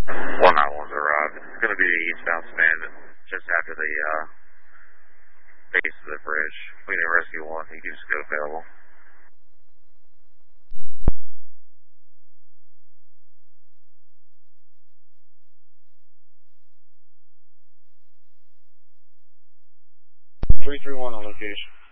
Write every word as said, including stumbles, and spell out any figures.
one nine one's arrived. It's going to be the eastbound span just after the uh, base of the bridge. We need rescue one. He keeps good available. three three one on location.